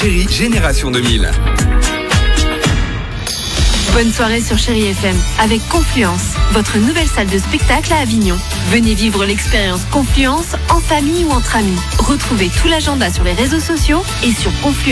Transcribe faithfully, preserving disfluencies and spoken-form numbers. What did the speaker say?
Chérie Génération deux mille. Bonne soirée sur Chérie F M avec Confluence, votre nouvelle salle de spectacle à Avignon. Venez vivre l'expérience Confluence en famille ou entre amis. Retrouvez tout l'agenda sur les réseaux sociaux et sur confluence.